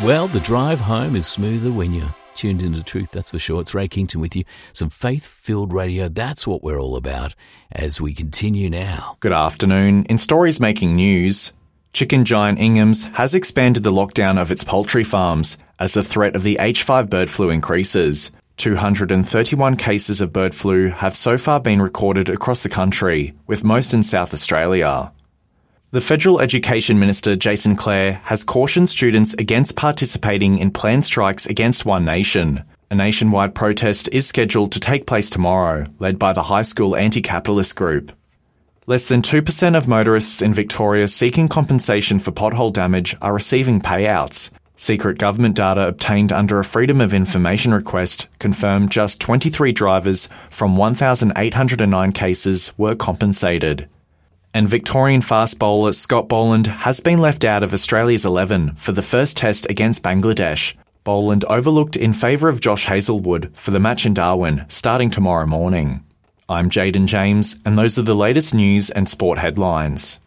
Well, the drive home is smoother when you're tuned into Truth, that's for sure. It's Ray Kington with you. Some faith-filled radio, that's what we're all about as we continue now. Good afternoon. In stories making news, chicken giant Ingham's has expanded the lockdown of its poultry farms as the threat of the H5 bird flu increases. 231 cases of bird flu have so far been recorded across the country, with most in South Australia. The Federal Education Minister, Jason Clare, has cautioned students against participating in planned strikes against One Nation. A nationwide protest is scheduled to take place tomorrow, led by the high school anti-capitalist group. Less than 2% of motorists in Victoria seeking compensation for pothole damage are receiving payouts. Secret government data obtained under a Freedom of Information request confirmed just 23 drivers from 1,809 cases were compensated. And Victorian fast bowler Scott Boland has been left out of Australia's 11 for the first test against Bangladesh. Boland overlooked in favour of Josh Hazlewood for the match in Darwin, starting tomorrow morning. I'm Jaden James, and those are the latest news and sport headlines.